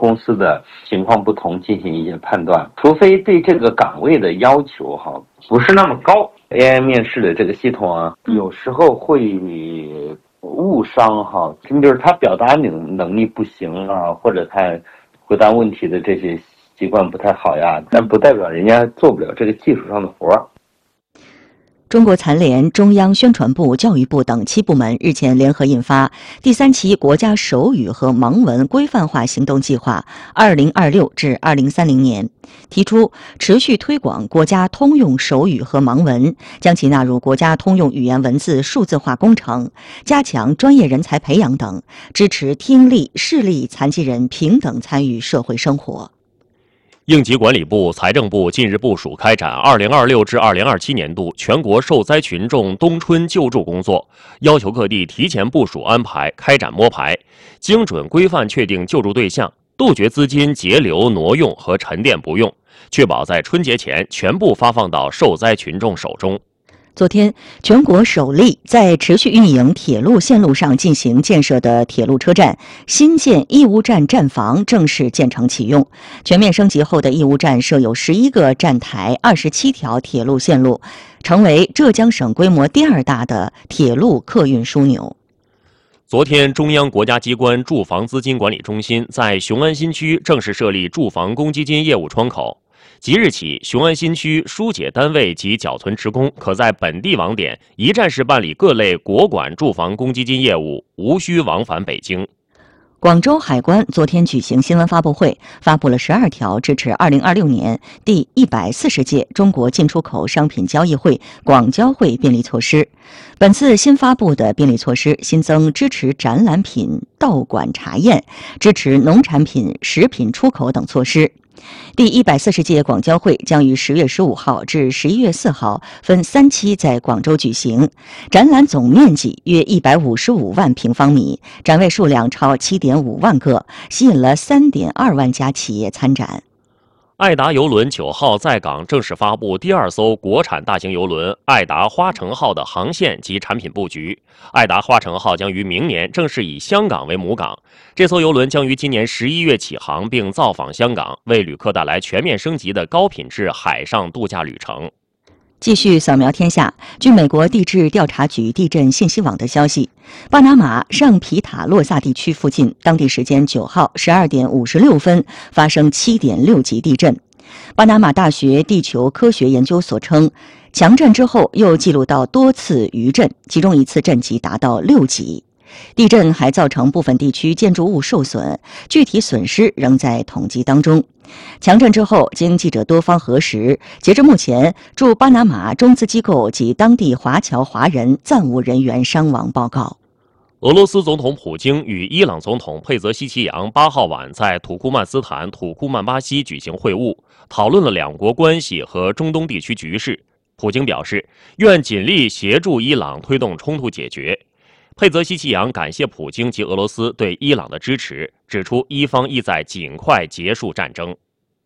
公司的情况不同进行一些判断，除非对这个岗位的要求不是那么高。AI 面试的这个系统有时候会误伤就是他表达能力不行或者他回答问题的这些习惯不太好呀，但不代表人家做不了这个技术上的活儿。 中国残联、中央宣传部、教育部等7部门日前联合印发第3期国家手语和盲文规范化行动计划 （2026 至2030年），提出持续推广国家通用手语和盲文，将其纳入国家通用语言文字数字化工程，加强专业人才培养等，支持听力、视力残疾人平等参与社会生活。 应急管理部、财政部近日部署开展2026至2027年度全国受灾群众冬春救助工作，要求各地提前部署安排，开展摸排，精准规范确定救助对象，杜绝资金截留挪用和沉淀不用，确保在春节前全部发放到受灾群众手中。 昨天，全国首例在持续运营铁路线路上进行建设的铁路车站新建义乌站站房正式建成启用。全面升级后的义乌站设有11个站台、27条铁路线路，成为浙江省规模第2大的铁路客运枢纽。 昨天，中央国家机关住房资金管理中心在雄安新区正式设立住房公积金业务窗口。即日起，雄安新区疏解单位及缴存职工可在本地网点一站式办理各类国管住房公积金业务，无需往返北京。 广州海关昨天举行新闻发布会，发布了12条支持2026年第140届中国进出口商品交易会广交会便利措施。本次新发布的便利措施新增支持展览品到馆查验、支持农产品、食品出口等措施。第140届广交会将于10月15号至11月4号分3期在广州举行，展览总面积约155万平方米，展位数量超7.5万个，吸引了3.2万家企业参展。 爱达邮轮9号在港正式发布第2艘国产大型邮轮爱达花城号的航线及产品布局。爱达花城号将于明年正式以香港为母港，这艘邮轮将于今年11月起航并造访香港，为旅客带来全面升级的高品质海上度假旅程。 继续扫描天下。据美国地质调查局地震信息网的消息，巴拿马上皮塔洛萨地区附近，当地时间9号12点56分发生7.6级地震。巴拿马大学地球科学研究所称，强震之后又记录到多次余震，其中一次震级达到6级。地震还造成部分地区建筑物受损，具体损失仍在统计当中。强震之后，经记者多方核实，截至目前，驻巴拿马中资机构及当地华侨华人暂无人员伤亡报告。 俄罗斯总统普京与伊朗总统佩泽希奇扬8号晚在土库曼斯坦土库曼巴西举行会晤，讨论了两国关系和中东地区局势。普京表示，愿尽力协助伊朗推动冲突解决。佩泽希奇扬感谢普京及俄罗斯对伊朗的支持，指出伊方意在尽快结束战争。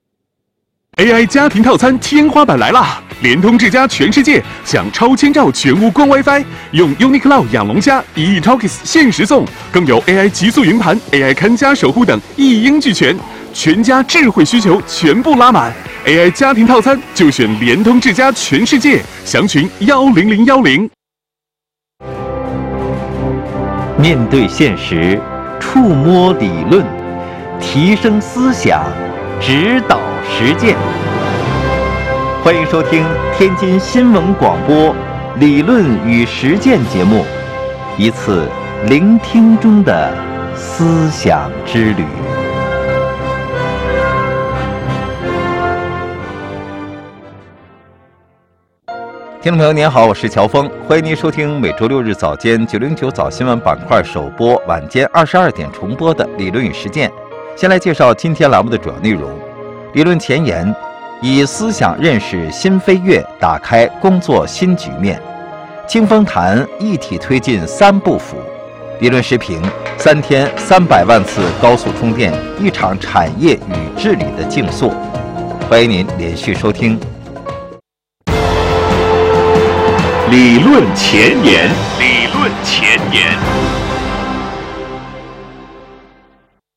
AI 家庭套餐天花板来啦！联通智家全世界享超千兆全屋光 WiFi， 用 UniCloud 养龙家1亿 Talkies 限时送，更有 AI 极速云盘、AI 看家守护等一应俱全，全家智慧需求全部拉满。AI 家庭套餐就选联通智家全世界，详询10010。 面对现实，触摸理论，提升思想，指导实践。欢迎收听天津新闻广播理论与实践节目，一次聆听中的思想之旅。听众朋友您好，我是乔峰，欢迎您收听每周六日早间909早新闻板块首播，晚间22点重播的理论与实践。先来介绍今天栏目的主要内容。理论前沿，以思想认识新飞跃，打开工作新局面。清风谈一体推进3步符。理论时评：3天300万次高速充电，一场产业与治理的竞速。欢迎您连续收听。 理论前沿，理论前沿。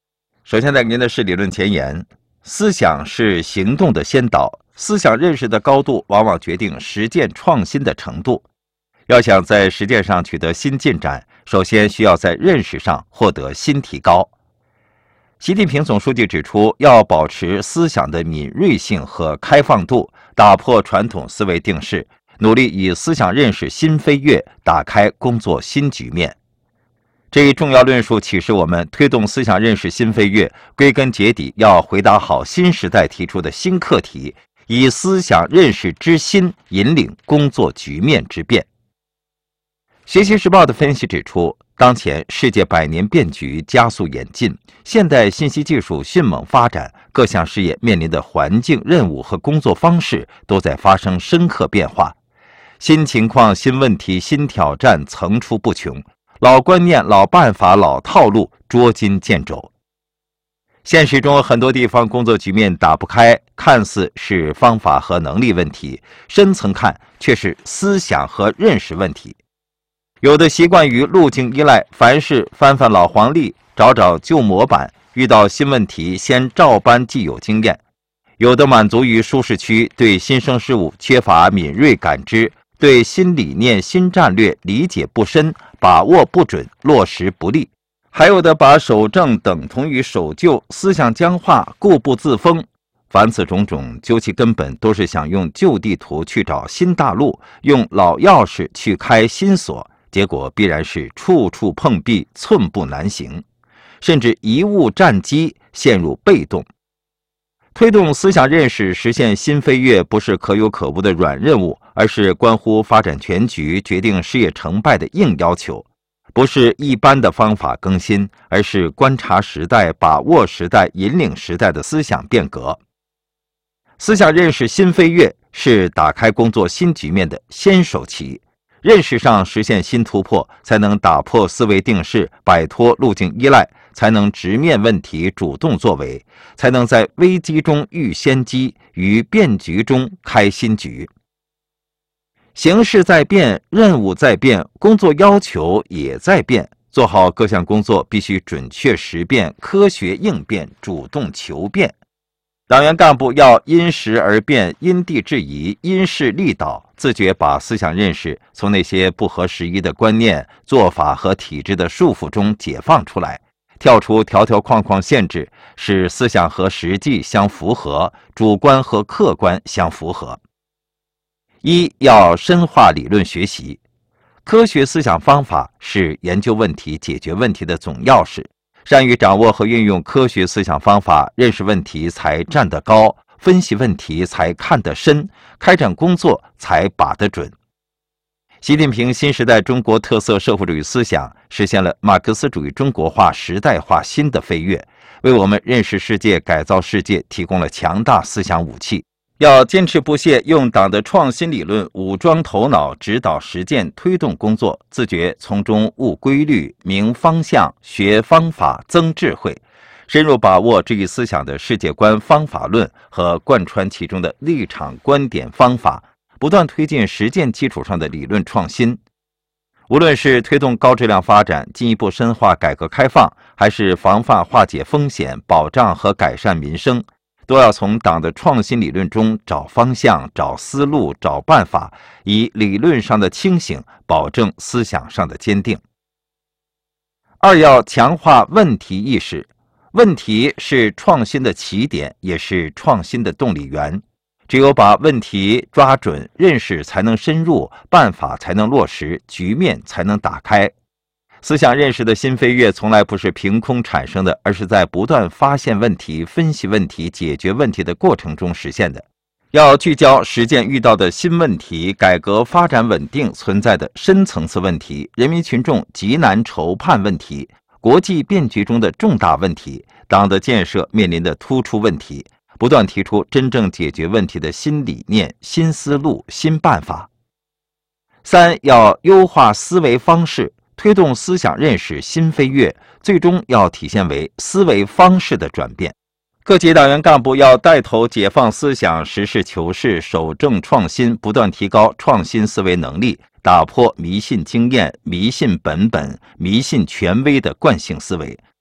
首先带给您的是理论前沿：思想是行动的先导，思想认识的高度往往决定实践创新的程度。要想在实践上取得新进展，首先需要在认识上获得新提高。习近平总书记指出，要保持思想的敏锐性和开放度，打破传统思维定式，努力以思想认识新飞跃打开工作新局面。这一重要论述启示我们，推动思想认识新飞跃，归根结底要回答好新时代提出的新课题，以思想认识之新引领工作局面之变。学习时报的分析指出，当前世界百年变局加速演进，现代信息技术迅猛发展，各项事业面临的环境、任务和工作方式都在发生深刻变化，新情况、新问题、新挑战层出不穷，老观念、老办法、老套路捉襟见肘。现实中很多地方工作局面打不开，看似是方法和能力问题，深层看却是思想和认识问题。有的习惯于路径依赖，凡事翻翻老黄历，找找旧模板，遇到新问题先照搬既有经验；有的满足于舒适区，对新生事物缺乏敏锐感知，对新理念、新战略理解不深，把握不准，落实不力；还有的把守正等同于守旧，思想僵化，固步自封。凡此种种，究其根本，都是想用旧地图去找新大陆，用老钥匙去开新锁，结果必然是处处碰壁，寸步难行，甚至贻误战机，陷入被动。推动思想认识实现新飞跃，不是可有可无的软任务，而是关乎发展全局、决定事业成败的硬要求。不是一般的方法更新，而是观察时代、把握时代、引领时代的思想变革。思想认识新飞跃是打开工作新局面的先手棋，认识上实现新突破，才能打破思维定式，摆脱路径依赖，才能直面问题，主动作为，才能在危机中遇先机，于变局中开新局。形势在变，任务在变，工作要求也在变，做好各项工作必须准确识变，科学应变，主动求变。党员干部要因时而变，因地制宜，因势利导，自觉把思想认识从那些不合时宜的观念、做法和体制的束缚中解放出来，跳出条条框框限制，使思想和实际相符合，主观和客观相符合。一要深化理论学习，科学思想方法是研究问题、解决问题的总钥匙。善于掌握和运用科学思想方法，认识问题才站得高，分析问题才看得深，开展工作才把得准。习近平新时代中国特色社会主义思想实现了马克思主义中国化时代化新的飞跃，为我们认识世界、改造世界提供了强大思想武器。要坚持不懈用党的创新理论武装头脑，指导实践，推动工作，自觉从中悟规律、明方向、学方法、增智慧，深入把握这一思想的世界观、方法论和贯穿其中的立场、观点、方法，不断推进实践基础上的理论创新。无论是推动高质量发展、进一步深化改革开放，还是防范化解风险、保障和改善民生，都要从党的创新理论中找方向、找思路、找办法，以理论上的清醒保证思想上的坚定。二要强化问题意识，问题是创新的起点，也是创新的动力源。只有把问题抓准，认识才能深入，办法才能落实，局面才能打开。思想认识的新飞跃从来不是凭空产生的，而是在不断发现问题、分析问题、解决问题的过程中实现的。要聚焦实践遇到的新问题、改革发展稳定存在的深层次问题、人民群众急难愁盼问题、国际变局中的重大问题、党的建设面临的突出问题，不断提出真正解决问题的新理念、新思路、新办法。三要优化思维方式，推动思想认识新飞跃，最终要体现为思维方式的转变。各级党员干部要带头解放思想，实事求是，守正创新，不断提高创新思维能力，打破迷信经验、迷信本本、迷信权威的惯性思维，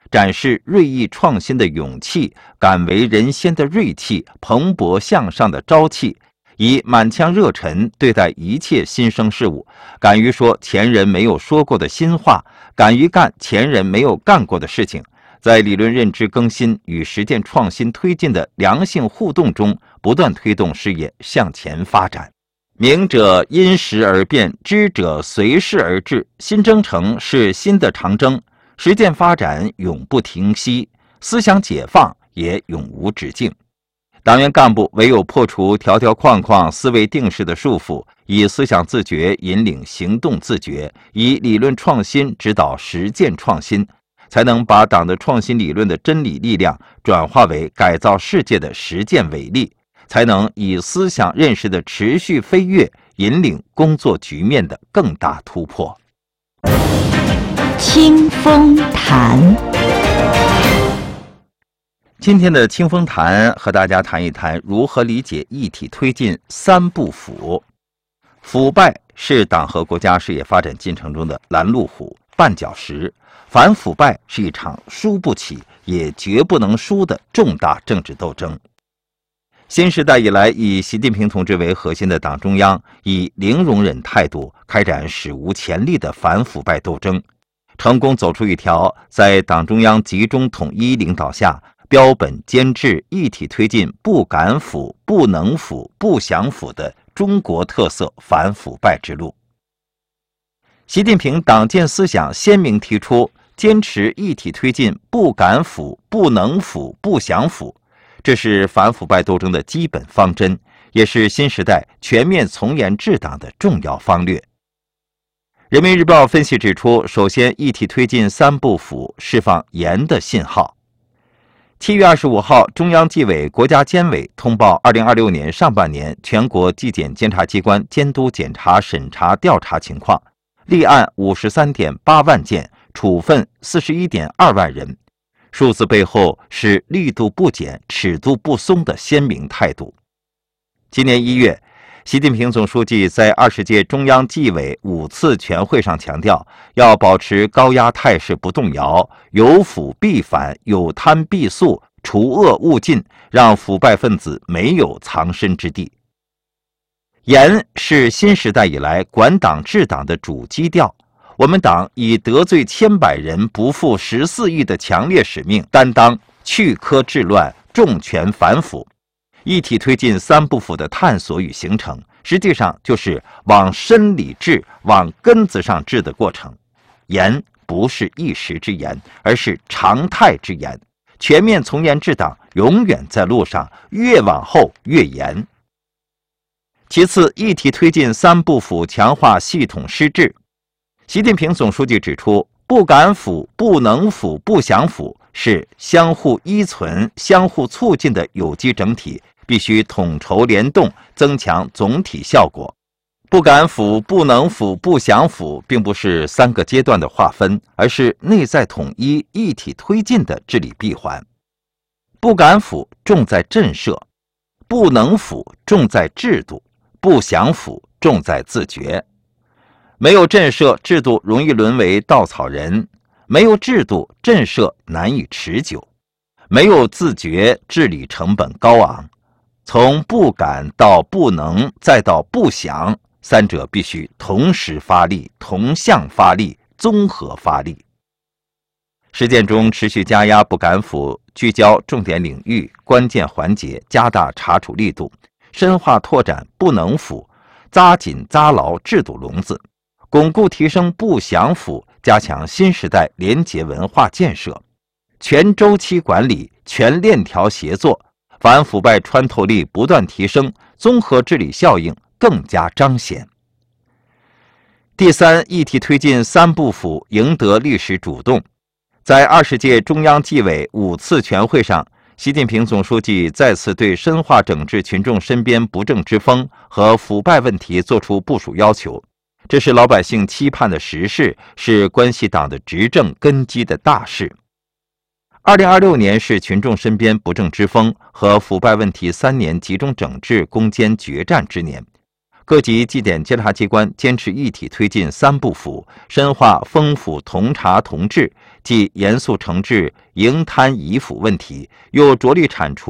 展示锐意创新的勇气，敢为人先的锐气，蓬勃向上的朝气，以满腔热忱对待一切新生事物，敢于说前人没有说过的新话，敢于干前人没有干过的事情，在理论认知更新与实践创新推进的良性互动中，不断推动事业向前发展。明者因时而变，知者随事而至。新征程是新的长征，实践发展永不停息，思想解放也永无止境。党员干部唯有破除条条框框、思维定式的束缚，以思想自觉引领行动自觉，以理论创新指导实践创新，才能把党的创新理论的真理力量转化为改造世界的实践伟力，才能以思想认识的持续飞跃，引领工作局面的更大突破。 清风谈。 今天的清风谈和大家谈一谈如何理解一体推进三不腐。腐败是党和国家事业发展进程中的拦路虎、绊脚石，反腐败是一场输不起也绝不能输的重大政治斗争。新时代以来，以习近平同志为核心的党中央以零容忍态度开展史无前例的反腐败斗争，成功走出一条在党中央集中统一领导下标本兼治、一体推进不敢腐、不能腐、不想腐的中国特色反腐败之路。习近平党建思想鲜明提出坚持一体推进不敢腐、不能腐、不想腐，这是反腐败斗争的基本方针，也是新时代全面从严治党的重要方略。人民日报分析指出，首先，一体推进三不腐释放严的信号。7月25号，中央纪委国家监委通报2026年上半年全国纪检监察机关监督检查审查调查情况，立案53.8万件，处分41.2万人。数字背后是力度不减、尺度不松的鲜明态度。今年1月，习近平总书记在20届中央纪委5次全会上强调，要保持高压态势不动摇，有腐必反，有贪必肃，除恶务尽，让腐败分子没有藏身之地。严是新时代以来管党治党的主基调。我们党以得罪千百人、不负14亿的强烈使命，担当去疴治乱、重拳反腐。一体推进三不腐的探索与形成，实际上就是往深里治、往根子上治的过程。严不是一时之严，而是常态之严。全面从严治党永远在路上，越往后越严。其次，一体推进三不腐强化系统施治。习近平总书记指出，不敢腐、不能腐、不想腐是相互依存、相互促进的有机整体，必须统筹联动，增强总体效果。不敢腐、不能腐、不想腐，并不是3个阶段的划分，而是内在统一、一体推进的治理闭环。不敢腐重在震慑，不能腐重在制度，不想腐重在自觉。没有震慑，制度容易沦为稻草人；没有制度，震慑难以持久；没有自觉，治理成本高昂。从不敢到不能，再到不想，三者必须同时发力、同向发力、综合发力。实践中持续加压不敢腐，聚焦重点领域、关键环节，加大查处力度，深化拓展不能腐，扎紧扎牢制度笼子。巩固提升不想腐，加强新时代廉洁文化建设，全周期管理、全链条协作，反腐败穿透力不断提升，综合治理效应更加彰显。第三，一体推进三不腐赢得历史主动。在20届中央纪委5次全会上，习近平总书记再次对深化整治群众身边不正之风和腐败问题作出部署要求。这是老百姓期盼的实事，是关系党的执政根基的大事。2026年是群众身边不正之风和腐败问题3年集中整治攻坚决战之年， 各级纪检监察机关坚持一体推进三不腐，深化丰腐同查同治，即严肃惩治营贪遗腐问题，又着力铲除